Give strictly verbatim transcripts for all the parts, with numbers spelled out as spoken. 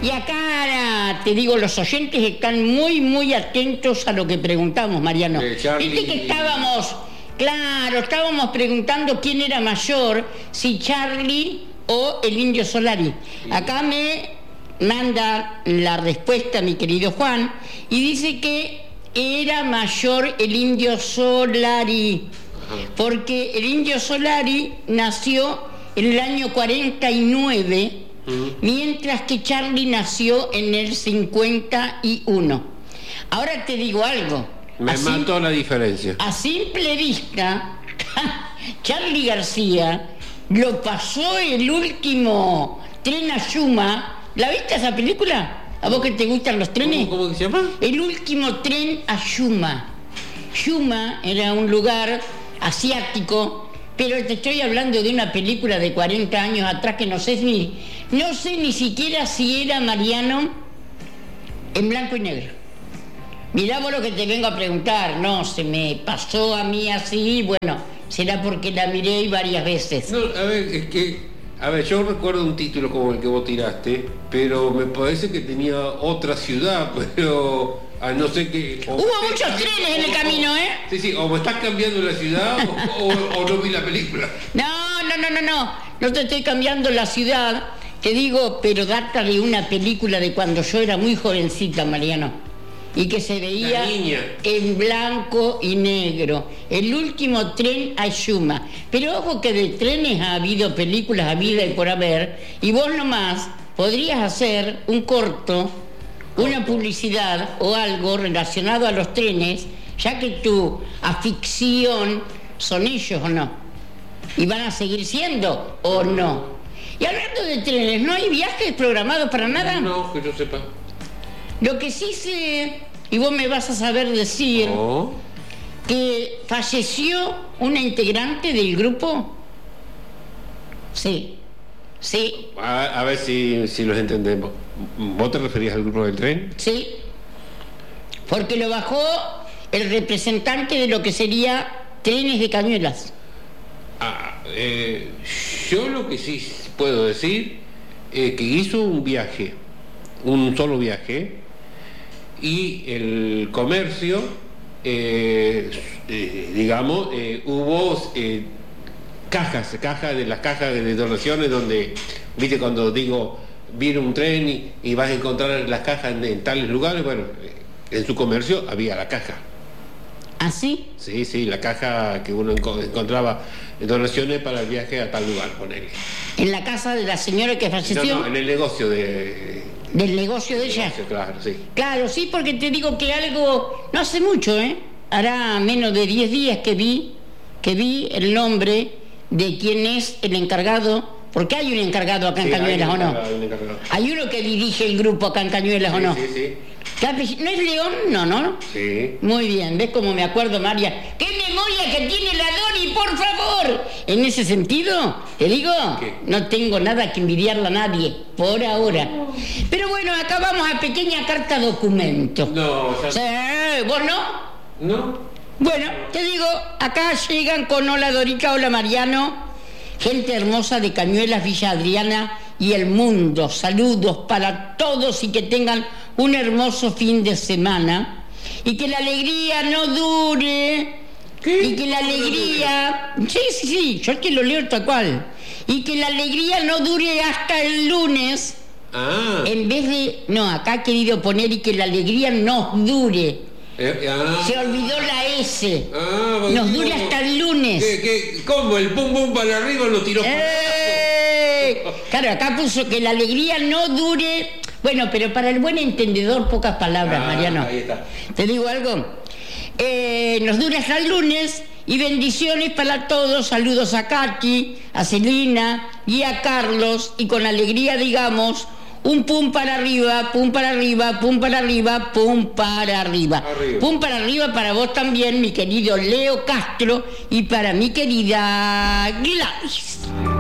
Y acá, te digo, los oyentes están muy, muy atentos a lo que preguntamos, Mariano. Eh, Charlie... Viste que estábamos, claro, estábamos preguntando quién era mayor, si Charlie o el Indio Solari. Sí. Acá me manda la respuesta mi querido Juan y dice que era mayor el Indio Solari, ajá, porque el Indio Solari nació en el año cuarenta y nueve, uh-huh, mientras que Charlie nació en el cincuenta y uno. Ahora te digo algo. Me mató la diferencia. A simple vista, Charlie García lo pasó el último tren a Yuma. ¿La viste esa película? ¿A vos que te gustan los trenes? ¿Cómo, cómo se llama? El último tren a Yuma. Yuma era un lugar asiático, pero te estoy hablando de una película de cuarenta años atrás que no sé ni, no sé ni siquiera si era, Mariano, en blanco y negro. Mirá vos lo que te vengo a preguntar. No, se me pasó a mí así, bueno, será porque la miré varias veces. No, a ver, es que... A ver, yo recuerdo un título como el que vos tiraste, pero me parece que tenía otra ciudad, pero a no sé qué... Hubo muchos trenes en el camino, ¿eh? Sí, sí, o me estás cambiando la ciudad o, o, o no vi la película. No, no, no, no, no, no te estoy cambiando la ciudad, te digo, pero data de una película de cuando yo era muy jovencita, Mariano, y que se veía en blanco y negro. El último tren a Yuma. Pero ojo que de trenes ha habido películas a vida y por haber, y vos nomás podrías hacer un corto, una publicidad o algo relacionado a los trenes, ya que tu afición son ellos o no. Y van a seguir siendo o no. Y hablando de trenes, ¿no hay viajes programados para nada? No, que yo sepa. Lo que sí sé, y vos me vas a saber decir, oh, que falleció una integrante del grupo. Sí, sí. A, a ver si, si los entendemos. ¿Vos te referías al grupo del tren? Sí, porque lo bajó el representante de lo que sería Trenes de Cañuelas. Ah, eh, yo lo que sí puedo decir es que hizo un viaje, un solo viaje, y el comercio, eh, eh, digamos, eh, hubo eh, cajas, cajas de las cajas de donaciones donde, viste, cuando digo, viene un tren y, y vas a encontrar las cajas en, en tales lugares, bueno, en su comercio había la caja. ¿Ah, sí? Sí, sí, la caja que uno encontraba donaciones para el viaje a tal lugar, ponele. ¿En la casa de la señora que falleció? No, no, en el negocio de... ¿Del negocio de ella? Negocio, claro, sí. Claro, sí, porque te digo que algo, no hace mucho, ¿eh? Hará menos de diez días que vi, que vi el nombre de quién es el encargado, porque hay un encargado acá en sí, Cañuelas, ¿o no? Hay, hay uno que dirige el grupo acá en Cañuelas, sí, ¿o no? Sí, sí. ¿No es León? No, ¿no? Sí. Muy bien, ¿ves cómo me acuerdo, María? ¡Qué memoria que tiene la Dori, por favor! En ese sentido, te digo, ¿qué? No tengo nada que envidiarle a nadie, por ahora. Pero bueno, acá vamos a pequeña carta documento. No, ya... ¿Sí? ¿Vos no? No. Bueno, te digo, acá llegan con hola Dorica, hola Mariano, gente hermosa de Cañuelas, Villa Adriana y el mundo. Saludos para todos y que tengan un hermoso fin de semana y que la alegría no dure. ¿Qué? Y que la alegría... Sí, sí, sí, yo es que lo leo tal cual. Y que la alegría no dure hasta el lunes. Ah. En vez de... No, acá he querido poner y que la alegría nos dure. Eh, ah. Se olvidó la S. Ah, nos dure ¿cómo? Hasta el lunes. ¿Qué, qué, ¿Cómo? ¿El pum pum para arriba lo tiró? ¡Eh! Claro, acá puso que la alegría no dure... Bueno, pero para el buen entendedor, pocas palabras, ah, Mariano. Ahí está. ¿Te digo algo? Eh, nos dura hasta el lunes y bendiciones para todos. Saludos a Katy, a Celina y a Carlos. Y con alegría digamos, un pum para arriba, pum para arriba, pum para arriba, pum para arriba. arriba. Pum para arriba para vos también, mi querido Leo Castro, y para mi querida Gladys.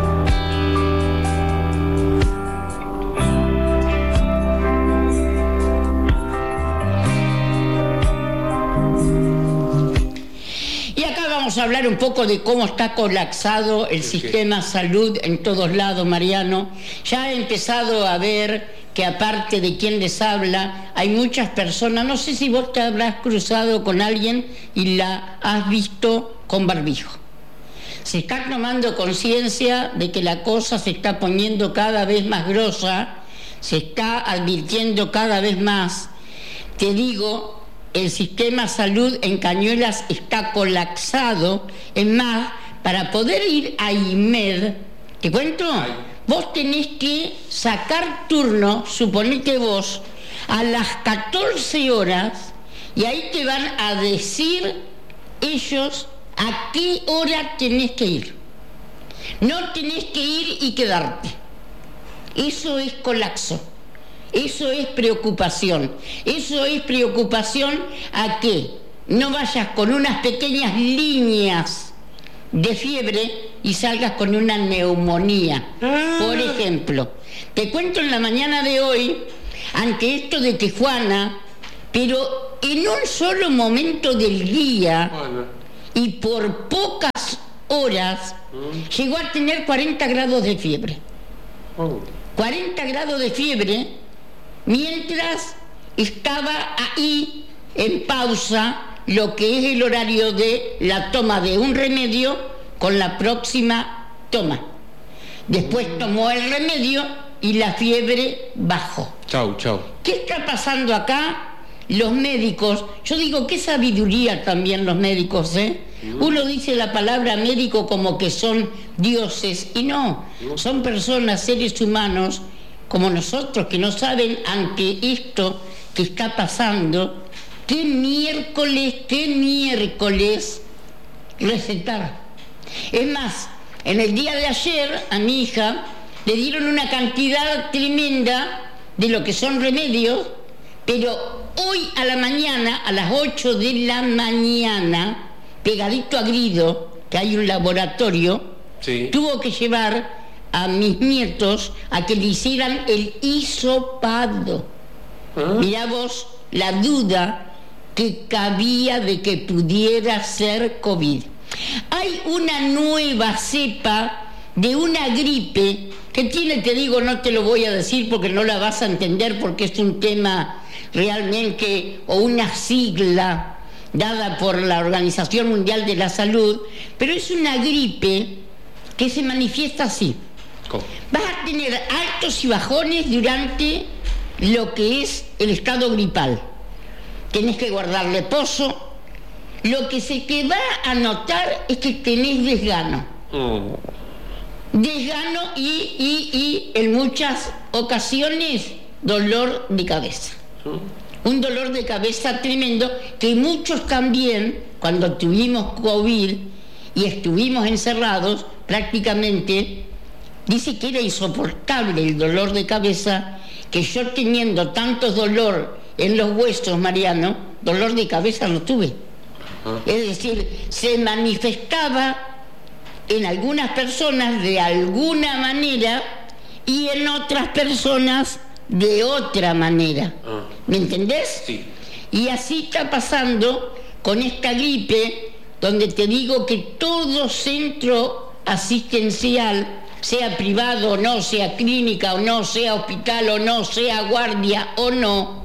Vamos a hablar un poco de cómo está colapsado el sistema salud en todos lados, Mariano. Ya ha empezado a ver que aparte de quien les habla, hay muchas personas, no sé si vos te habrás cruzado con alguien y la has visto con barbijo. Se está tomando conciencia de que la cosa se está poniendo cada vez más grosa, se está advirtiendo cada vez más. Te digo, el sistema salud en Cañuelas está colapsado. Es más, para poder ir a I M E D, ¿te cuento? Ay. Vos tenés que sacar turno, suponete vos, a las catorce horas, y ahí te van a decir ellos a qué hora tenés que ir. No tenés que ir y quedarte. Eso es colapso. Eso es preocupación. Eso es preocupación a que no vayas con unas pequeñas líneas de fiebre y salgas con una neumonía. Ah. Por ejemplo, te cuento en la mañana de hoy, ante esto de Tijuana, pero en un solo momento del día, bueno, y por pocas horas, mm. llegó a tener cuarenta grados de fiebre. Oh. cuarenta grados de fiebre, mientras estaba ahí en pausa lo que es el horario de la toma de un remedio con la próxima toma. Después tomó el remedio y la fiebre bajó. Chau, chau. ¿Qué está pasando acá? Los médicos, yo digo, qué sabiduría también los médicos, ¿eh? Uno dice la palabra médico como que son dioses, y no, son personas, seres humanos, como nosotros, que no saben ante esto que está pasando, qué miércoles, qué miércoles recetar. Es más, en el día de ayer a mi hija le dieron una cantidad tremenda de lo que son remedios, pero hoy a la mañana, a las ocho de la mañana, pegadito a Grido, que hay un laboratorio, sí, tuvo que llevar a mis nietos a que le hicieran el hisopado. ¿Ah? Mirá vos la duda que cabía de que pudiera ser COVID. Hay una nueva cepa de una gripe que tiene, te digo, no te lo voy a decir porque no la vas a entender, porque es un tema realmente, o una sigla dada por la Organización Mundial de la Salud, pero es una gripe que se manifiesta así. ¿Cómo? Vas a tener altos y bajones durante lo que es el estado gripal. Tenés que guardar reposo. Lo que se te va a notar es que tenés desgano. Mm. Desgano y, y, y en muchas ocasiones dolor de cabeza. ¿Mm? Un dolor de cabeza tremendo que muchos también, cuando tuvimos COVID y estuvimos encerrados, prácticamente dice que era insoportable el dolor de cabeza, que yo teniendo tanto dolor en los huesos, Mariano, dolor de cabeza no tuve. Uh-huh. Es decir, se manifestaba en algunas personas de alguna manera y en otras personas de otra manera. Uh-huh. ¿Me entendés? Sí. Y así está pasando con esta gripe, donde te digo que todo centro asistencial, sea privado o no, sea clínica o no, sea hospital o no, sea guardia o no,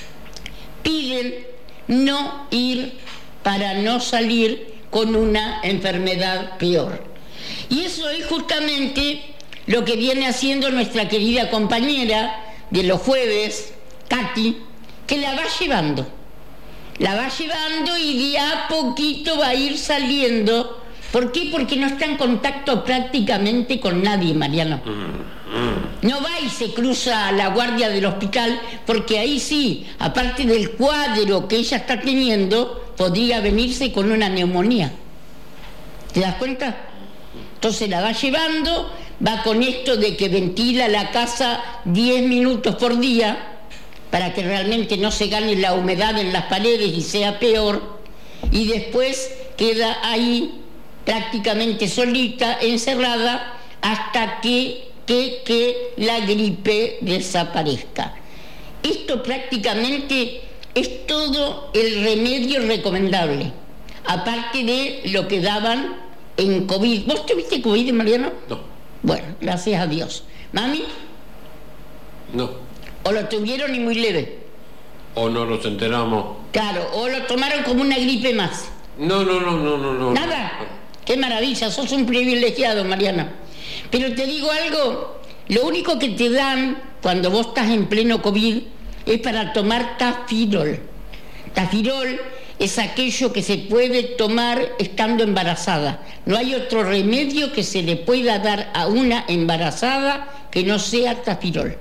piden no ir para no salir con una enfermedad peor. Y eso es justamente lo que viene haciendo nuestra querida compañera de los jueves, Katy, que la va llevando. La va llevando y de a poquito va a ir saliendo. ¿Por qué? Porque no está en contacto prácticamente con nadie, Mariano. No va y se cruza a la guardia del hospital, porque ahí sí, aparte del cuadro que ella está teniendo, podría venirse con una neumonía. ¿Te das cuenta? Entonces la va llevando, va con esto de que ventila la casa diez minutos por día, para que realmente no se gane la humedad en las paredes y sea peor, y después queda ahí prácticamente solita, encerrada, hasta que, que, que la gripe desaparezca. Esto prácticamente es todo el remedio recomendable, aparte de lo que daban en COVID. ¿Vos tuviste COVID, Mariano? No. Bueno, gracias a Dios. ¿Mami? No. O lo tuvieron y muy leve. O no nos enteramos. Claro, o lo tomaron como una gripe más. No, no, no, no, no, no. Nada. Qué maravilla, sos un privilegiado, Mariana. Pero te digo algo, lo único que te dan cuando vos estás en pleno COVID es para tomar Tafirol. Tafirol es aquello que se puede tomar estando embarazada. No hay otro remedio que se le pueda dar a una embarazada que no sea Tafirol.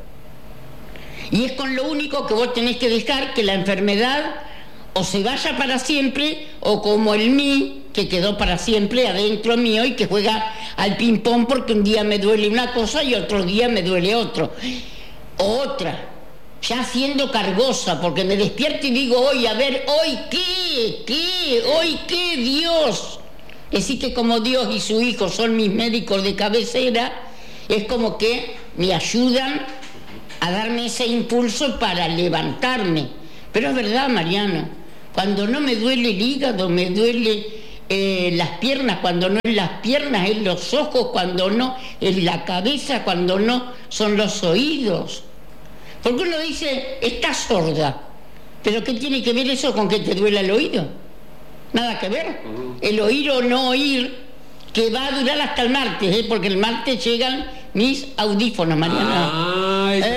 Y es con lo único que vos tenés que dejar que la enfermedad o se vaya para siempre, o como el mí, que quedó para siempre adentro mío y que juega al ping-pong porque un día me duele una cosa y otro día me duele otro. Otra, ya siendo cargosa, porque me despierto y digo, hoy, a ver, ¿hoy qué? ¿Qué? ¿Hoy qué? Dios. Así que como Dios y su Hijo son mis médicos de cabecera, es como que me ayudan a darme ese impulso para levantarme. Pero es verdad, Mariano, cuando no me duele el hígado, me duele eh, las piernas, cuando no en las piernas, en los ojos, cuando no en la cabeza, cuando no son los oídos. Porque uno dice, estás sorda, pero ¿qué tiene que ver eso con que te duela el oído? Nada que ver. El oír o no oír, que va a durar hasta el martes, ¿eh? Porque el martes llegan mis audífonos, Mariana. Ay,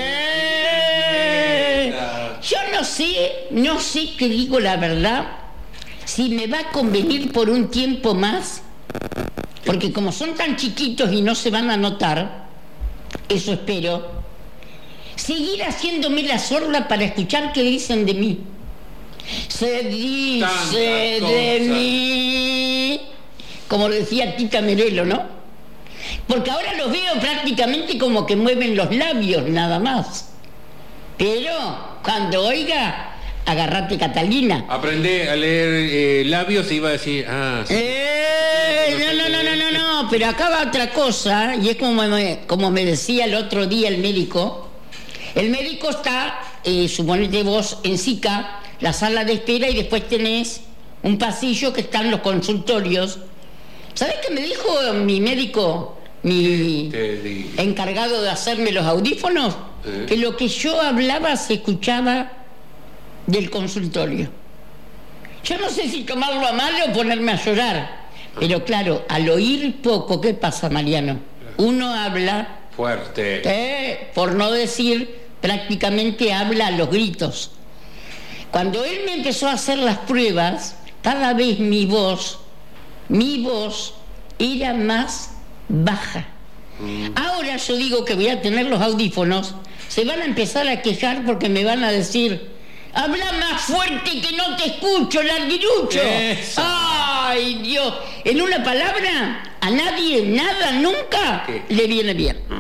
eh, yo no sé, no sé qué digo la verdad, si me va a convenir por un tiempo más, porque como son tan chiquitos y no se van a notar, eso espero, seguir haciéndome la sorda para escuchar qué dicen de mí. Se dice Tantas de cosas. mí, como decía Tita Merelo, ¿no? Porque ahora los veo prácticamente como que mueven los labios nada más. Pero cuando oiga, agarrate Catalina. Aprendé a leer eh, labios y iba a decir, ah, sí. Eh, no, no, no, no, no, no, pero acá va otra cosa, y es como me, como me decía el otro día el médico. El médico está, eh, suponete vos, en SICA, la sala de espera, y después tenés un pasillo que están los consultorios. ¿Sabés qué me dijo mi médico, mi encargado de hacerme los audífonos? ¿Eh? Que lo que yo hablaba se escuchaba del consultorio. Yo no sé si tomarlo a mal o ponerme a llorar, pero claro, al oír poco, ¿qué pasa, Mariano? Uno habla fuerte, eh, por no decir, prácticamente habla a los gritos. Cuando él me empezó a hacer las pruebas, cada vez mi voz, mi voz era más baja. Mm. Ahora yo digo que voy a tener los audífonos, se van a empezar a quejar porque me van a decir, habla más fuerte que no te escucho, larguirucho. Eso. Ay, Dios. En una palabra, a nadie, nada, nunca ¿Qué? Le viene bien.